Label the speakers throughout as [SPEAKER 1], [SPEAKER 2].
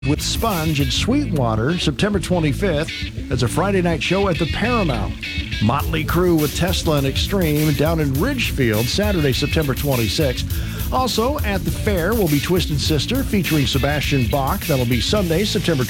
[SPEAKER 1] with Sponge in Sweetwater, September 25th. That's a Friday night show at the Paramount. Motley Crue with Tesla and Extreme down in Ridgefield, Saturday, September 26th. Also at the fair will be Twisted Sister featuring Sebastian Bach. That'll be Sunday, September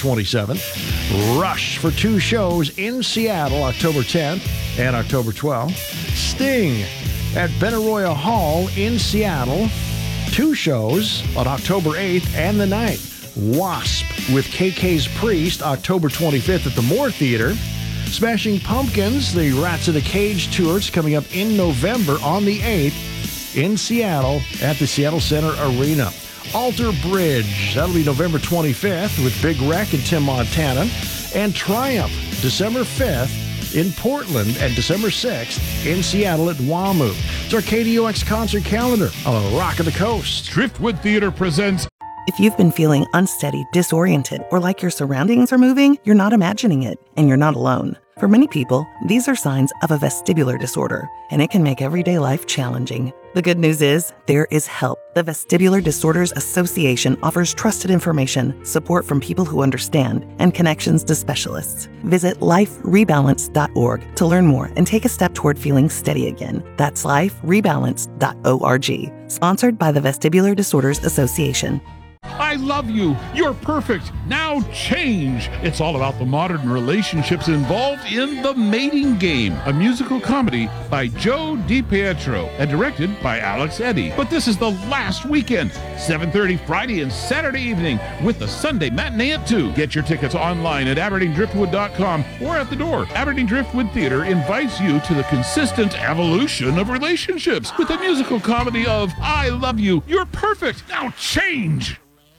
[SPEAKER 1] 27th. Rush for 2 shows in Seattle, October 10th and October 12th. Sting at Benaroya Hall in Seattle. 2 shows on October 8th and the 9th. Wasp with KK's Priest, October 25th at the Moore Theater. Smashing Pumpkins, the Rats in a Cage tour is coming up in November on the 8th in Seattle at the Seattle Center Arena. Alter Bridge, that'll be November 25th with Big Wreck and Tim Montana. And Triumph, December 5th in Portland and December 6th in Seattle at WAMU. It's our KDUX concert calendar on the Rock of the Coast.
[SPEAKER 2] Driftwood Theater presents.
[SPEAKER 3] If you've been feeling unsteady, disoriented, or like your surroundings are moving, you're not imagining it, and you're not alone. For many people, these are signs of a vestibular disorder, and it can make everyday life challenging. The good news is, there is help. The Vestibular Disorders Association offers trusted information, support from people who understand, and connections to specialists. Visit liferebalance.org to learn more and take a step toward feeling steady again. That's liferebalance.org. Sponsored by the Vestibular Disorders Association.
[SPEAKER 2] I love you. You're perfect. Now change. It's all about the modern relationships involved in The Mating Game, a musical comedy by Joe DiPietro and directed by Alex Eddy. But this is the last weekend, 7:30 Friday and Saturday evening with the Sunday matinee at 2. Get your tickets online at AberdeenDriftwood.com or at the door. Aberdeen Driftwood Theater invites you to the consistent evolution of relationships with a musical comedy of I love you. You're perfect. Now change.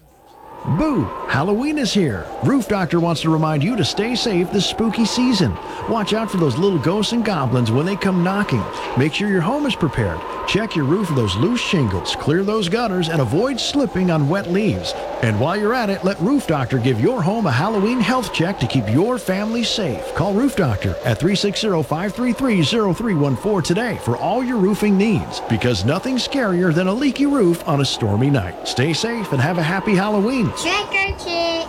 [SPEAKER 1] Boo! Halloween is here. Roof Doctor wants to remind you to stay safe this spooky season. Watch out for those little ghosts and goblins when they come knocking. Make sure your home is prepared. Check your roof for those loose shingles, clear those gutters, and avoid slipping on wet leaves. And while you're at it, let Roof Doctor give your home a Halloween health check to keep your family safe. Call Roof Doctor at 360-533-0314 today for all your roofing needs, because nothing's scarier than a leaky roof on a stormy night. Stay safe and have a happy Halloween.
[SPEAKER 4] Trick or treat.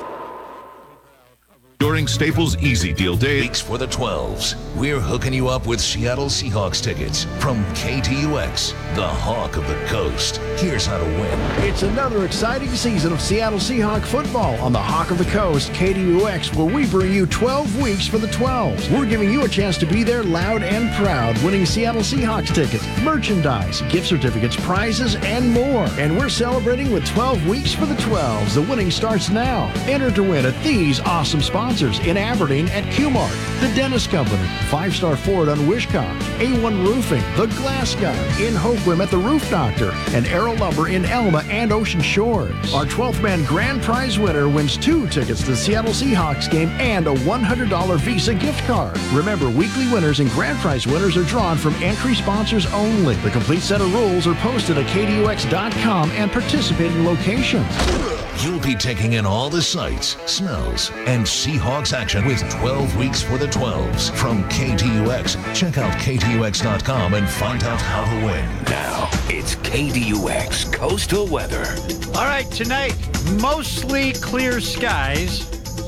[SPEAKER 5] During Staples Easy Deal Day, weeks for the 12s, we're hooking you up with Seattle Seahawks tickets from KTUX, the Hawk of the Coast. Here's how to win.
[SPEAKER 1] It's another exciting season of Seattle Seahawk football on the Hawk of the Coast, KTUX, where we bring you 12 weeks for the 12s. We're giving you a chance to be there loud and proud, winning Seattle Seahawks tickets, merchandise, gift certificates, prizes, and more. And we're celebrating with 12 weeks for the 12s. The winning starts now. Enter to win at these awesome sponsors in Aberdeen at Q-Mart, the Dennis Company, 5-Star Ford on Wishcock, A1 Roofing, The Glass Guy in Hoquiam at the Roof Doctor, and Arrow Lumber in Elma and Ocean Shores. Our 12th man grand prize winner wins 2 tickets to the Seattle Seahawks game and a $100 Visa gift card. Remember, weekly winners and grand prize winners are drawn from entry sponsors only. The complete set of rules are posted at KDUX.com and participating locations.
[SPEAKER 5] You'll be taking in all the sights, smells, and Seahawks action with 12 weeks for the 12s from KTUX. Check out KTUX.com and find out how to win.
[SPEAKER 6] Now, it's KDUX Coastal Weather.
[SPEAKER 7] All right, tonight, mostly clear skies.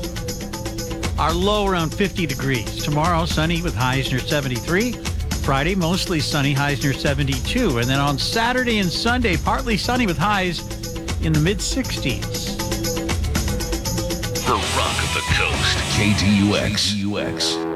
[SPEAKER 7] Our low around 50 degrees. Tomorrow, sunny with highs near 73. Friday, mostly sunny, highs near 72. And then on Saturday and Sunday, partly sunny with highs in the mid-60s.
[SPEAKER 5] The Rock of the Coast, KTUX.